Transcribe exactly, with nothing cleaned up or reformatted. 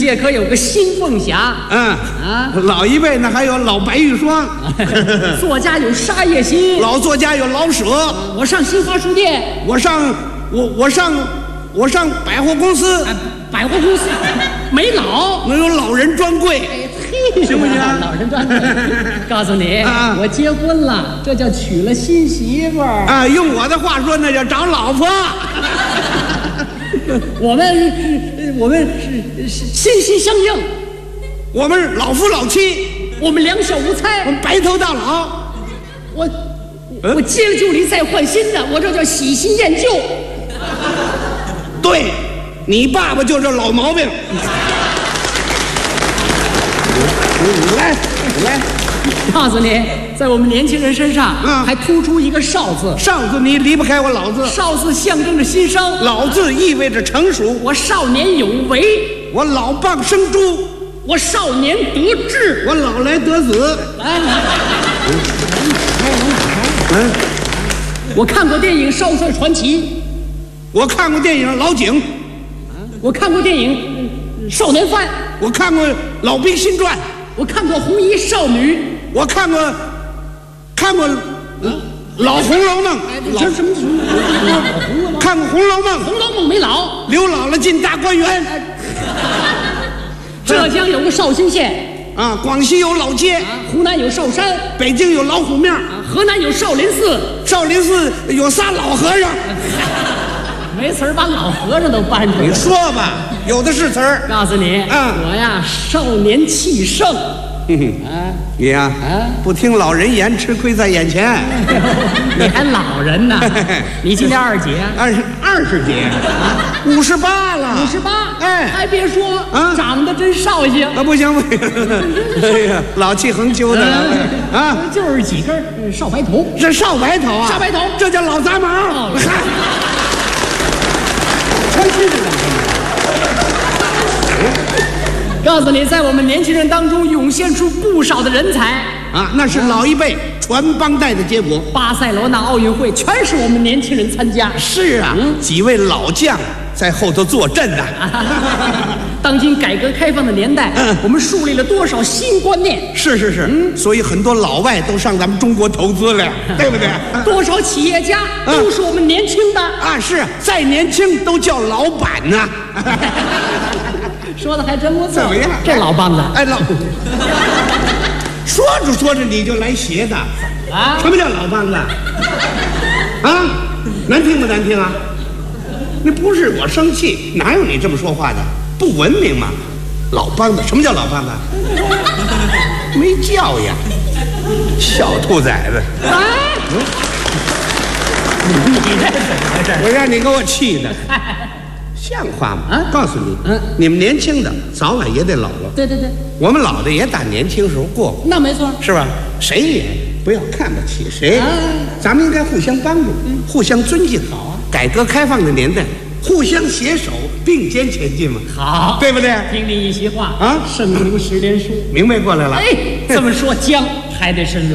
界可有个新凤霞。 嗯啊，老一辈呢还有老白玉霜， 作家有沙叶新， 老作家有老舍。 我上新华书店， 我上我我上我上百货公司， 啊、百货公司没老， 能有老人专柜。 哎嘿， 行不行？ 老人专柜。告诉你， 啊、 我结婚了，这叫娶了新媳妇儿啊。用我的话说，那叫找老婆。 我们是，我们是是心心相印， 我们老夫老妻， 我们两小无猜， 我们白头到老。 我、嗯、我接了旧礼再换新的，我这叫喜新厌旧。 对，你爸爸就这老毛病。你来，你来。 告诉你，在我们年轻人身上， 嗯， 还突出一个少字。 少字你离不开我老字。 少字象征着新生， 老字意味着成熟。 我少年有为， 我老蚌生珠； 我少年得志， 我老来得子。 来，嗯，我看过电影《少帅传奇》， 我看过电影《老井》， 我看过电影《少年犯》， 我看过《老兵新传》， 我看过《红衣少女》。 我看过，看过《老红楼梦》。 老什么什么？ 看过《红楼梦》。 《红楼梦》没老。 刘姥姥进大观园。 浙江有个绍兴县。 啊，广西有老街。 啊，湖南有绍山。 北京有老虎面。啊， 河南有少林寺。 少林寺有仨老和尚。 没词儿把老和尚都搬出来。 你说吧，有的是词儿。 告诉你，啊，我呀少年气盛。 啊，你呀，啊，不听老人言，吃亏在眼前。 你还老人呢？你今年二几？ 二十二十几，五十八了。 五十八， 哎， 还别说， 啊， 长得真绍兴。 啊，不行不行，哎呀，老气横秋的啊， 就是几根少白头。 这少白头啊， 少白头， 这叫老杂毛。嗨， 穿新的。告诉你，在我们年轻人当中涌现出不少的人才啊，那是老一辈传帮带的结果。 巴塞罗那奥运会全是我们年轻人参加。 是啊，嗯，几位老将在后头坐镇呐。 当今改革开放的年代，嗯，我们树立了多少新观念？ 是是是，嗯，所以很多老外都上咱们中国投资了，对不对？ 多少企业家都是我们年轻的啊，是再年轻都叫老板呢。 说的还真不错， 怎么样？ 这老梆子， 哎，老说着说着你就来邪的啊？ 什么叫老梆子？啊，难听不难听啊？那不是我生气，哪有你这么说话的？不文明嘛！老梆子，什么叫老梆子？没教养，小兔崽子！ 哎，你这怎么回事？ 我让你给我气的。像话吗？啊！告诉你，嗯，你们年轻的早晚也得老了。 对对对， 我们老的也打年轻时候过过。 那没错， 是吧？谁也不要看不起谁，啊，咱们应该互相帮助，嗯，互相尊敬。好啊！改革开放的年代，互相携手并肩前进嘛。 好， 对不对？ 听你一席话啊， 胜读十年书， 明白过来了。 哎，这么说姜还得是